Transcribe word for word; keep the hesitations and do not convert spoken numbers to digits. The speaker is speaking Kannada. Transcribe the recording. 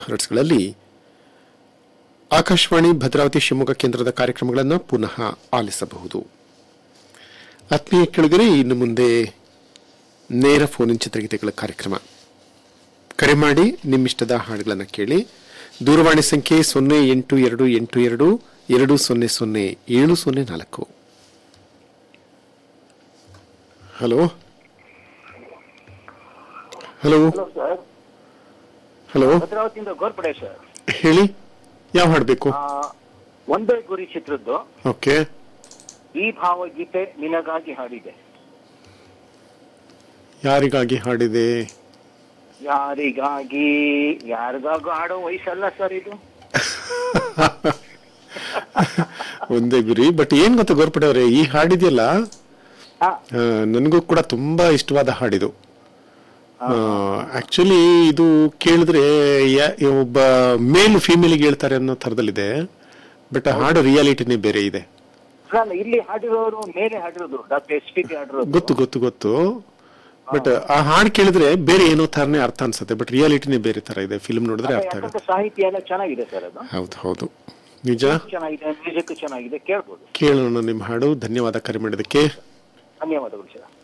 ಹರ್ಟ್ಸ್ಗಳಲ್ಲಿ ಆಕಾಶವಾಣಿ ಭದ್ರಾವತಿ ಶಿವಮೊಗ್ಗ ಕೇಂದ್ರದ ಕಾರ್ಯಕ್ರಮಗಳನ್ನು ಪುನಃ ಆಲಿಸಬಹುದು. ಆತ್ಮೀಯ ಕೆಳಗರೆ, ಇನ್ನು ಮುಂದೆ ನೇರ ಫೋನ್ ಚಿತ್ರಗೀತೆಗಳ ಕಾರ್ಯಕ್ರಮ. ಕರೆ ಮಾಡಿ ನಿಮ್ಮಿಷ್ಟದ ಹಾಡುಗಳನ್ನು ಕೇಳಿ. ದೂರವಾಣಿ ಸಂಖ್ಯೆ ಸೊನ್ನೆ ಎಂಟು ಎರಡು ಎಂಟು ಎರಡು ಎರಡು ಸೊನ್ನೆ ಸೊನ್ನೆ ಏಳು ಸೊನ್ನೆ ನಾಲ್ಕು. ಹಲೋ ಹಲೋ ಹಲೋ ಭದ್ರಾವತಿಯಿಂದ ಗೋರ್ಪಡೆ ಸರ್. ಹೇಳಿ, ಯಾವ ಹಾಡಬೇಕು? ಒಂದೇ ಗುರಿ ಚಿತ್ರದ್ದು ಓಕೆ. ಈ ಭಾವಗೀತೆ ನಿನಗಾಗಿ ಹಾಡಿದೆ. ಯಾರಿಗಾಗಿ ಹಾಡಿದೆ? ಯಾರಿಗಾಗಿ ಯಾರಿಗಾಗೂ ಹಾಡೋ ವಯಸ್ಸಲ್ಲ ಸರ್ ಇದು. ಒಂದೇ ಗುರಿ. ಬಟ್ ಏನ್ ಗೊತ್ತಾ ಗೋರ್ಪಡೆ ಅವರೇ, ಈ ಹಾಡಿದೆಯಲ್ಲ ನನಗೂ ಕೂಡ ತುಂಬಾ ಇಷ್ಟವಾದ ಹಾಡಿದು. ಆಕ್ಚುಲಿ ಇದು ಕೇಳಿದ್ರೆ ಒಬ್ಬ ಮೇಲ್ ಫಿಮೇಲ್ಗೆ ಹೇಳ್ತಾರೆ ಅನ್ನೋ ತರದಲ್ಲಿದೆ. ಬಟ್ ಹಾಡು ರಿಯಾಲಿಟಿನೇ ಬೇರೆ ಇದೆ. ಇಲ್ಲಿ ಹಾಡಿರೋರು ಮೇಲೆ ಹಾಡಿರೋದು ಡಾಕ್ಟರ್ ಎಸ್ ಪಿ ಹಾಡಿರೋದು. ಗೊತ್ತು ಗೊತ್ತು ಗೊತ್ತು ಬಟ್ ಆ ಹಾಡು ಕೇಳಿದ್ರೆ ಬೇರೆ ಏನೋ ತರನೇ ಅರ್ಥ ಅನ್ಸುತ್ತೆ. ಬಟ್ ರಿಯಾಲಿಟಿನೇ ಬೇರೆ ತರ ಇದೆ. ಫಿಲ್ಮ್ ನೋಡಿದ್ರೆ ಅರ್ಥ ಆಗುತ್ತೆ. ಸಾಹಿತ್ಯ ಎಲ್ಲ ಚೆನ್ನಾಗಿದೆ ಸರ್. ಅದು ಹೌದು ಹೌದು ನಿಜ. ಚೆನ್ನಾಗಿದೆ, ಮ್ಯೂಸಿಕ್ ಚೆನ್ನಾಗಿದೆ, ಕೇಳ್ಬೋದು. ಕೇಳೋಣ ನಿಮ್ಮ ಹಾಡು. ಧನ್ಯವಾದ ಕರೆ ಮಾಡಿದ್ದಕ್ಕೆ. ಧನ್ಯವಾದಗಳು ಸರ್.